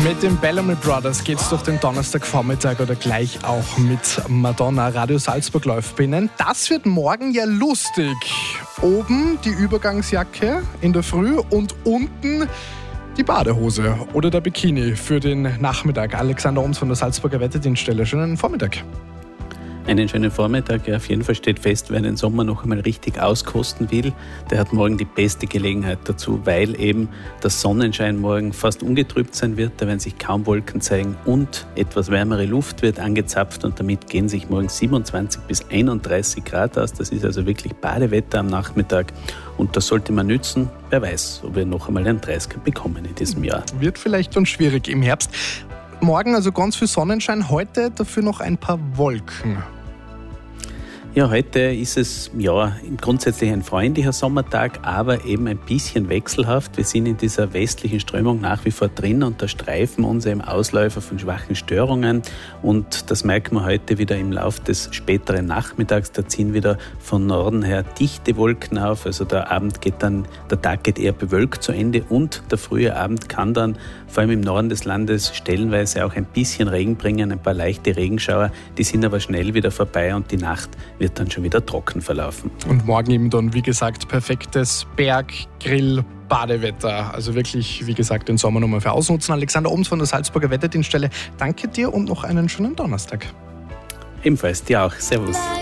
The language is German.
Mit den Bellamy Brothers geht's durch den Donnerstagvormittag oder gleich auch mit Madonna. Radio Salzburg läuft binnen. Das wird morgen ja lustig. Oben die Übergangsjacke in der Früh und unten die Badehose oder der Bikini für den Nachmittag. Alexander Oms von der Salzburger Wetterdienststelle. Schönen Vormittag. Einen schönen Vormittag. Ja, auf jeden Fall steht fest, wer den Sommer noch einmal richtig auskosten will, der hat morgen die beste Gelegenheit dazu, weil eben der Sonnenschein morgen fast ungetrübt sein wird. Da werden sich kaum Wolken zeigen und etwas wärmere Luft wird angezapft und damit gehen sich morgen 27 bis 31 Grad aus. Das ist also wirklich Badewetter am Nachmittag und das sollte man nützen. Wer weiß, ob wir noch einmal einen 30er bekommen in diesem Jahr. Wird vielleicht dann schwierig im Herbst. Morgen also ganz viel Sonnenschein, heute dafür noch ein paar Wolken. Ja, heute ist es grundsätzlich ein freundlicher Sommertag, aber eben ein bisschen wechselhaft. Wir sind in dieser westlichen Strömung nach wie vor drin und da streifen uns eben Ausläufer von schwachen Störungen und das merken wir heute wieder im Laufe des späteren Nachmittags. Da ziehen wieder von Norden her dichte Wolken auf, also der Tag geht eher bewölkt zu Ende und der frühe Abend kann dann vor allem im Norden des Landes stellenweise auch ein bisschen Regen bringen, ein paar leichte Regenschauer, die sind aber schnell wieder vorbei und die Nacht wird dann schon wieder trocken verlaufen. Und morgen eben dann, wie gesagt, perfektes Berg-, Badewetter. Also wirklich, wie gesagt, den Sommer nochmal für ausnutzen. Alexander Oms von der Salzburger Wetterdienststelle, danke dir und noch einen schönen Donnerstag. Ebenfalls, dir auch. Servus.